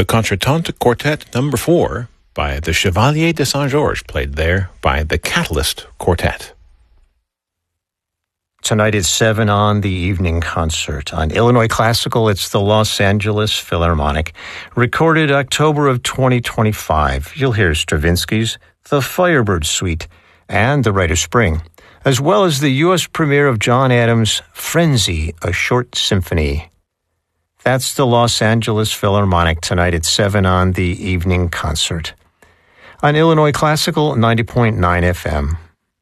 The Concertante Quartet No. 4 by the Chevalier de Saint-Georges, played there by the Catalyst Quartet. Tonight at 7 on the evening concert. On Illinois Classical, it's the Los Angeles Philharmonic. Recorded October of 2025. You'll hear Stravinsky's The Firebird Suite and The Rite of Spring, as well as the U.S. premiere of John Adams' Frenzy, a Short Symphony. That's the Los Angeles Philharmonic tonight at 7 on the evening concert. On Illinois Classical, 90.9 FM.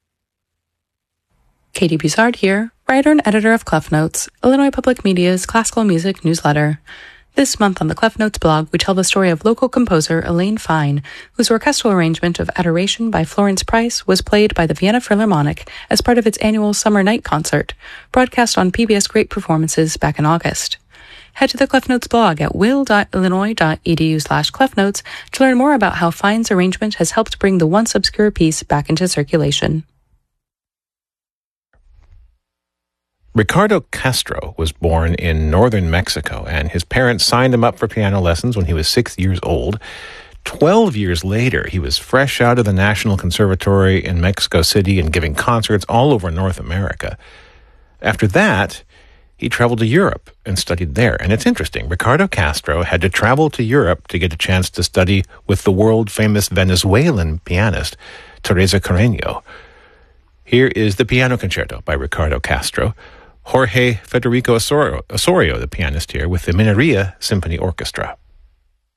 Katie Buzard here, writer and editor of Clef Notes, Illinois Public Media's classical music newsletter. This month on the Clef Notes blog, we tell the story of local composer Elaine Fine, whose orchestral arrangement of Adoration by Florence Price was played by the Vienna Philharmonic as part of its annual Summer Night Concert, broadcast on PBS Great Performances back in August. Head to the Clef Notes blog at will.illinois.edu/clefnotes to learn more about how Fine's arrangement has helped bring the once obscure piece back into circulation. Ricardo Castro was born in northern Mexico, and his parents signed him up for piano lessons when he was 6 years old. 12 years later, he was fresh out of the National Conservatory in Mexico City and giving concerts all over North America. After that, he traveled to Europe and studied there. And it's interesting, Ricardo Castro had to travel to Europe to get a chance to study with the world-famous Venezuelan pianist, Teresa Carreño. Here is the Piano Concerto by Ricardo Castro. Jorge Federico Osorio, the pianist here, with the Mineria Symphony Orchestra.